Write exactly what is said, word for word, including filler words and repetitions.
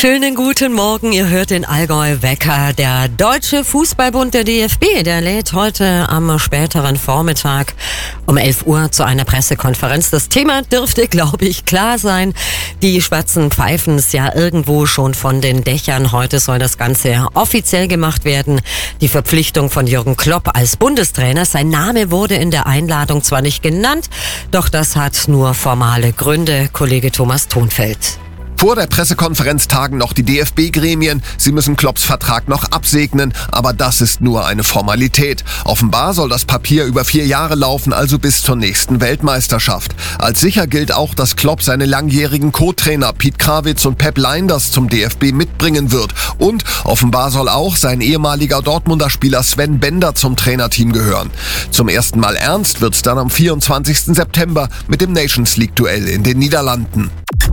Schönen guten Morgen, ihr hört den Allgäu-Wecker. Der Deutsche Fußballbund, der D F B, der lädt heute am späteren Vormittag um elf Uhr zu einer Pressekonferenz. Das Thema dürfte, glaube ich, klar sein. Die Spatzen pfeifen es ja irgendwo schon von den Dächern. Heute soll das Ganze offiziell gemacht werden. Die Verpflichtung von Jürgen Klopp als Bundestrainer. Sein Name wurde in der Einladung zwar nicht genannt, doch das hat nur formale Gründe. Kollege Thomas Thonfeld. Vor der Pressekonferenz tagen noch die D F B-Gremien. Sie müssen Klopps Vertrag noch absegnen, aber das ist nur eine Formalität. Offenbar soll das Papier über vier Jahre laufen, also bis zur nächsten Weltmeisterschaft. Als sicher gilt auch, dass Klopp seine langjährigen Co-Trainer Piet Krawitz und Pep Lijnders zum D F B mitbringen wird. Und offenbar soll auch sein ehemaliger Dortmunder Spieler Sven Bender zum Trainerteam gehören. Zum ersten Mal ernst wird's dann am vierundzwanzigsten September mit dem Nations League-Duell in den Niederlanden.